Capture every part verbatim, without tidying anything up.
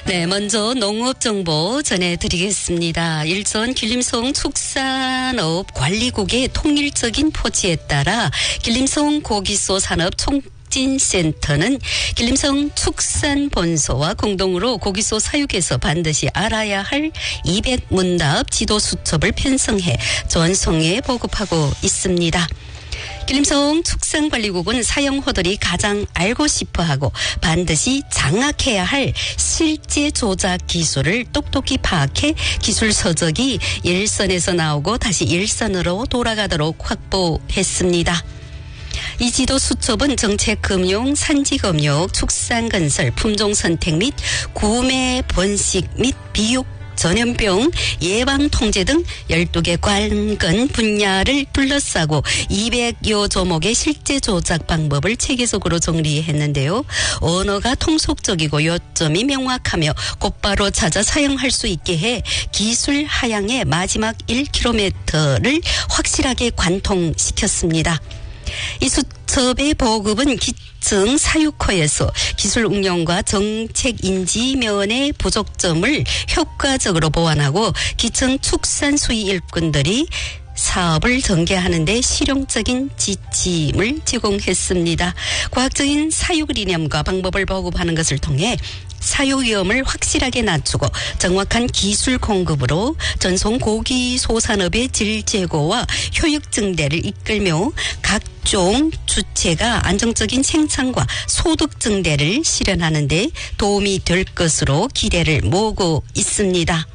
네, 먼저 농업 정보 전해드리겠습니다. 일선 길림성 축산업 관리국의 통일적인 포지에 따라 길림성 고기소 산업 총 센터는 길림성 축산본소와 공동으로 고기소 사육에서 반드시 알아야 할 이백 문답 지도 수첩을 편성해 전송에 보급하고 있습니다. 길림성 축산관리국은 사용호들이 가장 알고 싶어하고 반드시 장악해야 할 실제 조작 기술을 똑똑히 파악해 기술 서적이 일선에서 나오고 다시 일선으로 돌아가도록 확보했습니다. 이 지도 수첩은 정책금융, 산지금융, 축산건설, 품종선택 및 구매 번식 및 비육, 전염병 예방 통제 등 열두 개 관건 분야를 둘러싸고 이백여 조목의 실제 조작 방법을 체계적으로 정리했는데요. 언어가 통속적이고 요점이 명확하며 곧바로 찾아 사용할 수 있게 해 기술 하향의 마지막 일 킬로미터를 확실하게 관통시켰습니다. 이 수첩의 보급은 기층 사육처에서 기술 응용과 정책 인지 면의 부족점을 효과적으로 보완하고 기층 축산 수의 일꾼들이 사업을 전개하는 데 실용적인 지침을 제공했습니다. 과학적인 사육 이념과 방법을 보급하는 것을 통해 사육 위험을 확실하게 낮추고 정확한 기술 공급으로 전송 고기 소산업의 질 제고와 효율 증대를 이끌며 각종 주체가 안정적인 생산과 소득 증대를 실현하는 데 도움이 될 것으로 기대를 모으고 있습니다.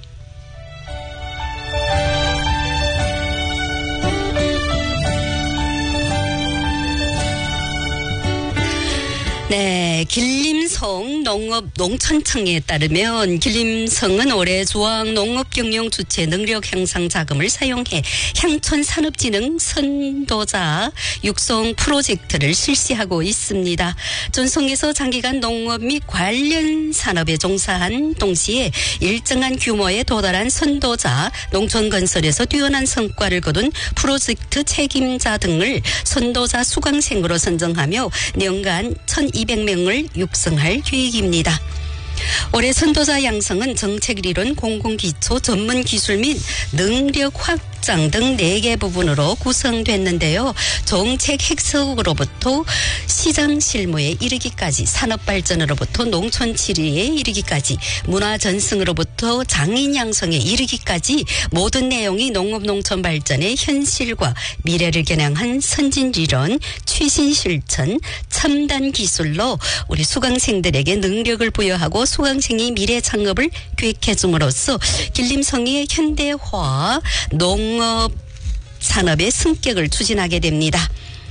네, 길림성 농업 농촌청에 따르면 길림성은 올해 조항 농업경영 주체 능력 향상 자금을 사용해 향촌 산업진흥 선도자 육성 프로젝트를 실시하고 있습니다. 전성에서 장기간 농업 및 관련 산업에 종사한 동시에 일정한 규모에 도달한 선도자 농촌 건설에서 뛰어난 성과를 거둔 프로젝트 책임자 등을 선도자 수강생으로 선정하며 연간 천이백 명을 육성할 계획입니다. 올해 선도자 양성은 정책이론, 공공기초, 전문기술 및 능력 확장 등 네 개 부분으로 구성됐는데요. 정책 핵석으로부터 시장 실무에 이르기까지, 산업발전으로부터 농촌 지리에 이르기까지, 문화 전승으로부터 장인 양성에 이르기까지 모든 내용이 농업 농촌 발전의 현실과 미래를 겨냥한 선진리론, 최신 실천, 첨단 기술로 우리 수강생들에게 능력을 부여하고 수강생이 미래 창업을 계획해 줌으로써 길림성의 현대화 농업 산업의 승격을 추진하게 됩니다.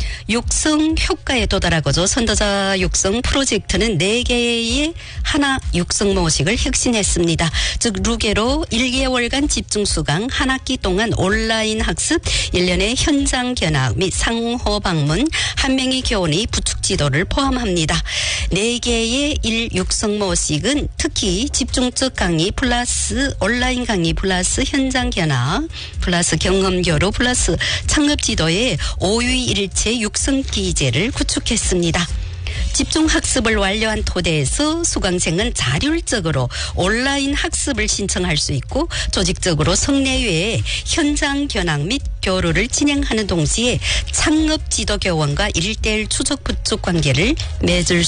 육성 효과에 도달하고자 선도자 육성 프로젝트는 네 개의 하나 육성 모식을 혁신했습니다. 즉 루게로 일 개월간 집중 수강, 한 학기 동안 온라인 학습, 일 년의 현장 견학 및 상호 방문, 한 명의 교원이 부축 지도를 포함합니다. 네 개의 일 육성 모식은 특히 집중적 강의 플러스 온라인 강의 플러스 현장 견학 플러스 경험 교류 플러스 창업 지도의 오유일체 육성 기제를 구축했습니다. 집중 학습을 완료한 토대에서 수강생은 자율적으로 온라인 학습을 신청할 수 있고 조직적으로 성내외에 현장 견학 및 교류를 진행하는 동시에 창업 지도 교원과 일 대일 추적 부축 관계를 맺을